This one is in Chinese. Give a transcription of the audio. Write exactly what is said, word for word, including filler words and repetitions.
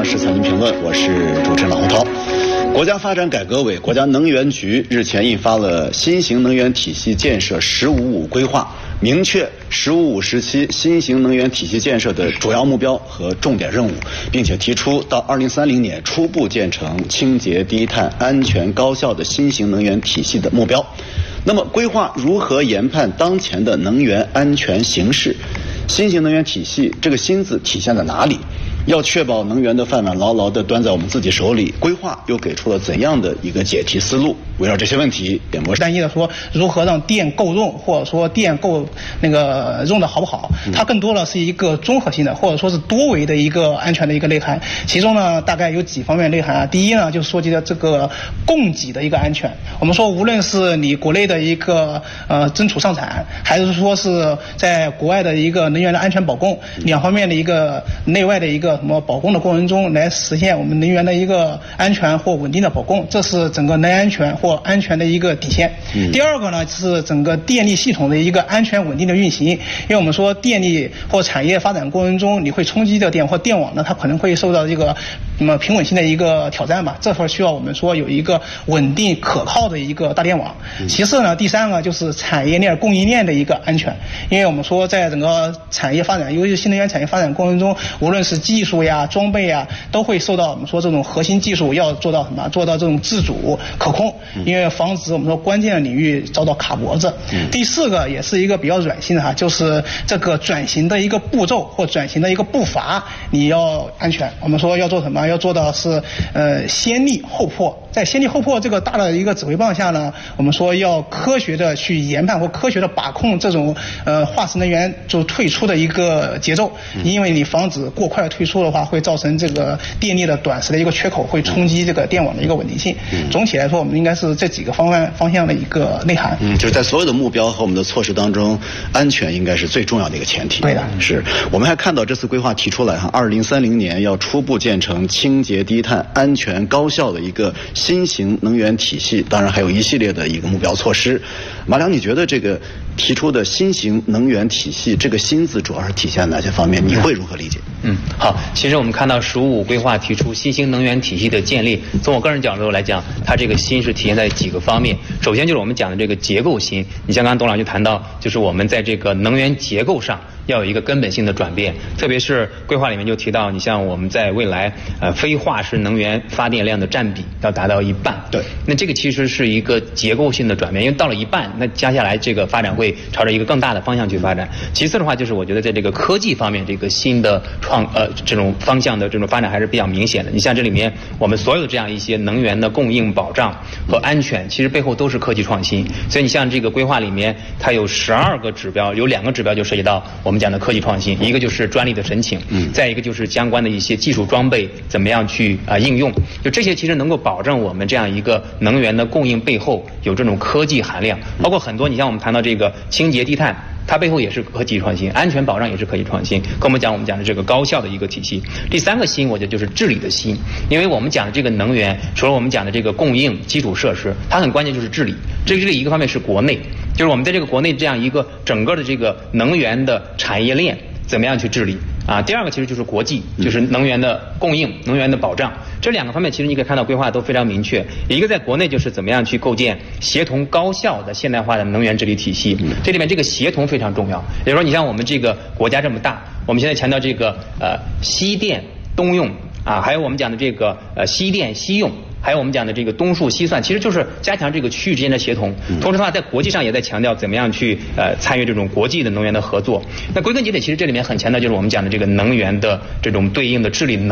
是财经评论，我是主持人老洪涛。国家发展改革委、国家能源局日前印发了新型能源体系建设“十五五”规划，明确“十五五”时期新型能源体系建设的主要目标和重点任务，并且提出到二零三零年初步建成清洁、低碳、安全、高效的新型能源体系的目标。那么，规划如何研判当前的能源安全形势？新型能源体系这个“新”字体现在哪里？要确保能源的饭碗牢牢地端在我们自己手里，规划又给出了怎样的一个解题思路？围绕这些问题，演播单一的说如何让电够用，或者说电够那个用的好不好，它更多的是一个综合性的，或者说是多维的一个安全的一个内涵。其中呢，大概有几方面内涵啊。第一呢，就涉及到这个供给的一个安全。我们说，无论是你国内的一个呃增储上产，还是说是在国外的一个能源的安全保供，两方面的一个内外的一个什么保供的过程中，来实现我们能源的一个安全或稳定的保供，这是整个能源安全或安全的一个体现。嗯、第二个呢，是整个电力系统的一个安全稳定的运行。因为我们说电力或产业发展过程中，你会冲击的电或电网呢，它可能会受到这个那么平稳性的一个挑战吧。这会儿需要我们说有一个稳定可靠的一个大电网。嗯、其次呢，第三个就是产业链供应链的一个安全。因为我们说在整个产业发展，尤其是新能源产业发展过程中，无论是技术呀、装备呀，都会受到我们说这种核心技术要做到什么？做到这种自主可控，因为防止我们说关键的领域遭到卡脖子。嗯、第四个也是一个比较软性的哈，就是这个转型的一个步骤或转型的一个步伐，你要安全。我们说要做什么？要做到是呃先立后破。在先立后破这个大的一个指挥棒下呢，我们说要科学的去研判或科学的把控这种呃化石能源就退出的一个节奏，因为你防止过快的退出的话，会造成这个电力的短时的一个缺口，会冲击这个电网的一个稳定性。嗯、总体来说，我们应该是这几个方案方向的一个内涵。 嗯，就是在所有的目标和我们的措施当中，安全应该是最重要的一个前提。 对的， 是我们还看到这次规划提出来哈，二零三零年要初步建成清洁、低碳、安全、高效的一个新型能源体系，当然还有一系列的一个目标措施。马良，你觉得这个提出的新型能源体系这个“新”字主要是体现哪些方面？你会如何理解？ 嗯，好，其实我们看到“十五五”规划提出新型能源体系的建立，从我个人角度来讲，它这个“新”是体现在几个方面。首先就是我们讲的这个结构新，你像刚刚董老师谈到，就是我们在这个能源结构上要有一个根本性的转变，特别是规划里面就提到，你像我们在未来呃非化石能源发电量的占比要达到一半。 对， 那这个其实是一个结构性的转变，因为到了一半，那接下来这个发展会朝着一个更大的方向去发展。其次的话，就是我觉得在这个科技方面，这个新的创呃这种方向的这种发展还是比较明显的。你像这里面我们所有的这样一些能源的供应保障和安全，其实背后都是科技创新。所以你像这个规划里面，它有十二个指标，有两个指标就涉及到我们讲的科技创新，一个就是专利的申请，嗯，再一个就是相关的一些技术装备怎么样去啊、呃、应用，就这些其实能够保证我们这样一个能源的供应背后有这种科技含量，包括很多，你像我们谈到这个清洁低碳，它背后也是科技创新，安全保障也是科技创新，跟我们讲我们讲的这个高效的一个体系。第三个新，我觉得就是治理的新，因为我们讲的这个能源，除了我们讲的这个供应基础设施，它很关键就是治理。这个治理一个方面是国内，就是我们在这个国内这样一个整个的这个能源的产业链怎么样去治理啊？第二个其实就是国际，就是能源的供应、能源的保障。这两个方面其实你可以看到规划都非常明确。一个在国内就是怎么样去构建协同高效的现代化的能源治理体系，这里面这个协同非常重要。比如说你像我们这个国家这么大，我们现在强调这个呃西电东用啊，还有我们讲的这个呃西电西用，还有我们讲的这个东数西算，其实就是加强这个区域之间的协同。同时的话，在国际上也在强调怎么样去呃参与这种国际的能源的合作。那归根结底，其实这里面很强调就是我们讲的这个能源的这种对应的治理能